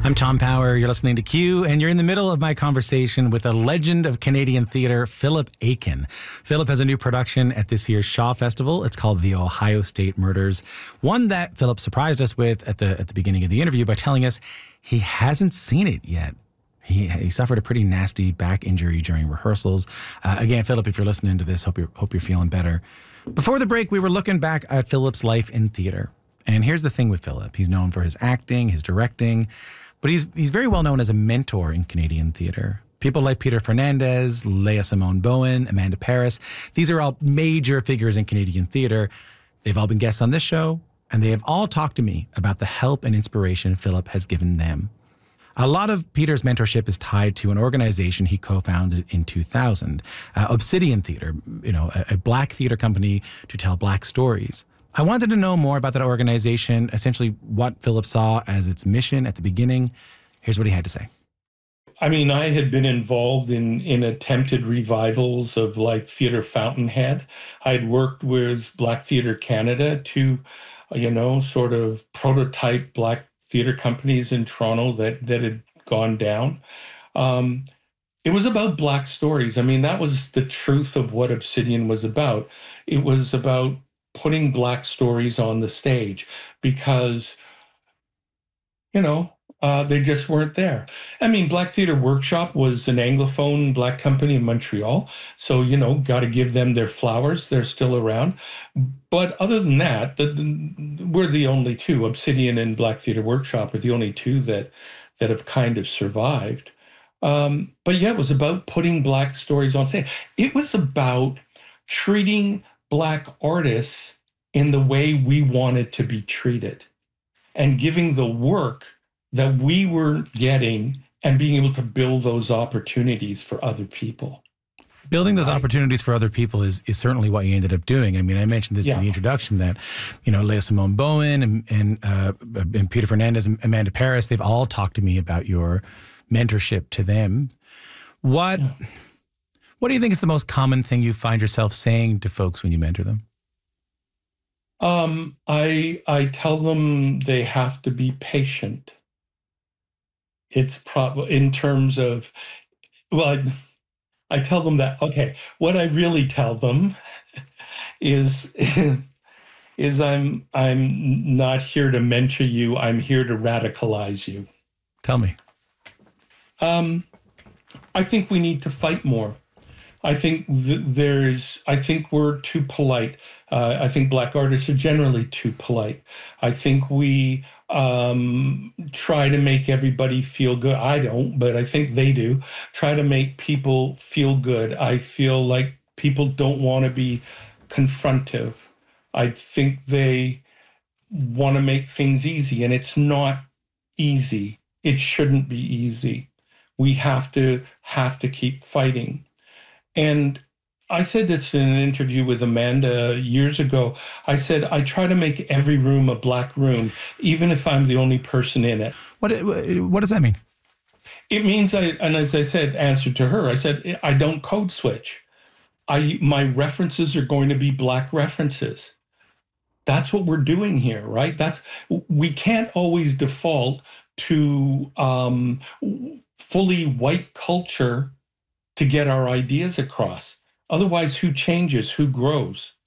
I'm Tom Power. You're listening to Q, and you're in the middle of my conversation with a legend of Canadian theatre, Philip Aiken. Philip has a new production at this year's Shaw Festival. It's called The Ohio State Murders, one that Philip surprised us with at the beginning of the interview by telling us he hasn't seen it yet. He suffered a pretty nasty back injury during rehearsals. Again, Philip, if you're listening to this, hope you're feeling better. Before the break, we were looking back at Philip's life in theatre. And here's the thing with Philip. He's known for his acting, his directing, but he's very well known as a mentor in Canadian theatre. People like Peter Fernandez, Leah Simone Bowen, Amanda Paris, these are all major figures in Canadian theatre. They've all been guests on this show, and they have all talked to me about the help and inspiration Philip has given them. A lot of Peter's mentorship is tied to an organization he co-founded in 2000, Obsidian Theatre, a black theatre company to tell black stories. I wanted to know more about that organization, essentially what Philip saw as its mission at the beginning. Here's what he had to say. I mean, I had been involved in attempted revivals of like Theatre Fountainhead. I'd worked with Black Theatre Canada to, sort of prototype black theatre companies in Toronto that had gone down. It was about black stories. I mean, that was the truth of what Obsidian was about. It was about putting black stories on the stage because, they just weren't there. I mean, Black Theatre Workshop was an Anglophone black company in Montreal. So, got to give them their flowers. They're still around. But other than that, we're the only two. Obsidian and Black Theatre Workshop are the only two that have kind of survived. But yeah, it was about putting black stories on stage. It was about treating black artists in the way we wanted to be treated and giving the work that we were getting and being able to build those opportunities for other people. Building those opportunities for other people is certainly what you ended up doing. I mean, I mentioned this in the introduction that, Leah Simone Bowen and Peter Fernandez and Amanda Paris, they've all talked to me about your mentorship to them. What do you think is the most common thing you find yourself saying to folks when you mentor them? I tell them they have to be patient. It's probably in terms of, I tell them that, okay, what I really tell them is I'm not here to mentor you, I'm here to radicalize you. Tell me. I think we need to fight more. I think we're too polite. I think black artists are generally too polite. I think we try to make everybody feel good. I don't, but I think they do. Try to make people feel good. I feel like people don't want to be confrontive. I think they want to make things easy, and it's not easy. It shouldn't be easy. We have to keep fighting. And I said this in an interview with Amanda years ago. I said, I try to make every room a black room, even if I'm the only person in it. What does that mean? It means, and as I said, answer to her, I said, I don't code switch. My references are going to be black references. That's what we're doing here, right? We can't always default to fully white culture to get our ideas across. Otherwise, who changes, who grows?